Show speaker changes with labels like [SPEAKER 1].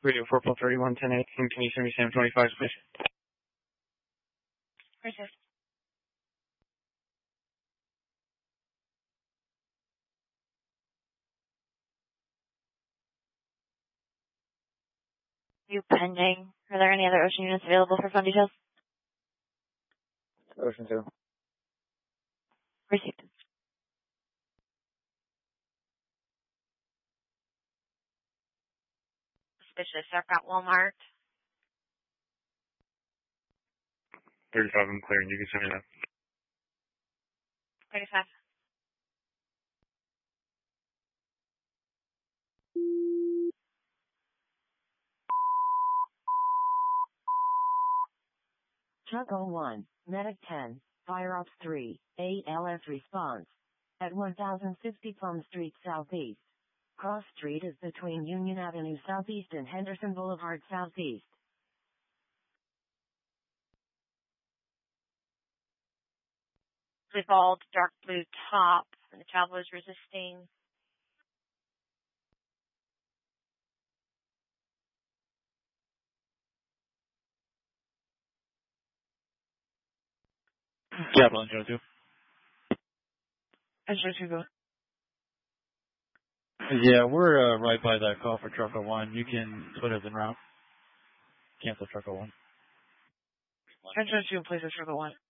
[SPEAKER 1] Radio 431 1018. Can you send me Sam 25, please?
[SPEAKER 2] Right here. You pending. Are there any other ocean units available for fund details?
[SPEAKER 1] Ocean 2.
[SPEAKER 2] Received. Suspicious aircraft Walmart.
[SPEAKER 1] 35, I'm clearing. You can send me that.
[SPEAKER 2] 35.
[SPEAKER 3] Truck 01, Medic 10, Fire Ops 3, ALS response. At 1050 Plum Street Southeast. Cross Street is between Union Avenue Southeast and Henderson Boulevard Southeast.
[SPEAKER 2] Evolved dark blue top, and the traveler is resisting.
[SPEAKER 1] Capital Angel 2.
[SPEAKER 2] Angel 2, go.
[SPEAKER 4] Yeah, we're right by that call for Truck 01. You can put us en route. Cancel Truck 01.
[SPEAKER 2] Angel 2, please, Truck 01.